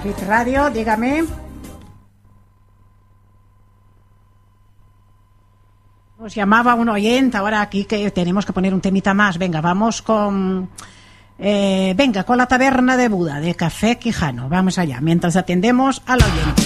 Bit Radio, dígame. Nos llamaba un oyente, ahora aquí que tenemos que poner un temita más. Venga, vamos con... con la taberna de Buda, de Café Quijano. Vamos allá, mientras atendemos al oyente.